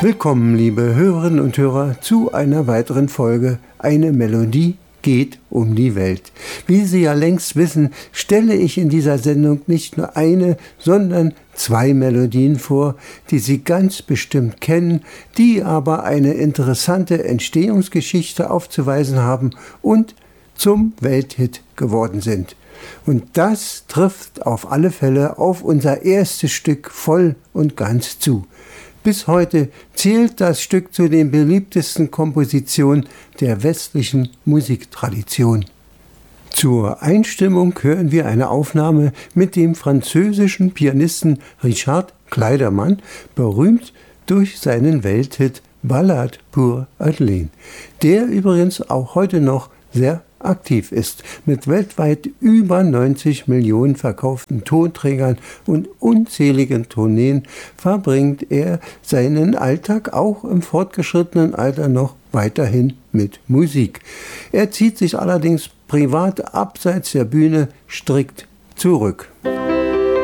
Willkommen, liebe Hörerinnen und Hörer, zu einer weiteren Folge Eine Melodie geht um die Welt. Wie Sie ja längst wissen, stelle ich in dieser Sendung nicht nur eine, sondern zwei Melodien vor, die Sie ganz bestimmt kennen, die aber eine interessante Entstehungsgeschichte aufzuweisen haben und zum Welthit geworden sind. Und das trifft auf alle Fälle auf unser erstes Stück voll und ganz zu. Bis heute zählt das Stück zu den beliebtesten Kompositionen der westlichen Musiktradition. Zur Einstimmung hören wir eine Aufnahme mit dem französischen Pianisten Richard Clayderman, berühmt durch seinen Welthit Ballade pour Adeline, der übrigens auch heute noch sehr aktiv ist, mit weltweit über 90 Millionen verkauften Tonträgern und unzähligen Tourneen verbringt er seinen Alltag auch im fortgeschrittenen Alter noch weiterhin mit Musik. Er zieht sich allerdings privat abseits der Bühne strikt zurück.